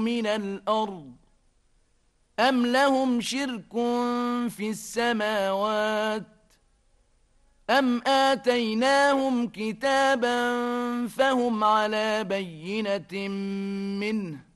من الأرض أم لهم شرك في السماوات أم آتيناهم كتابا فهم على بينة منه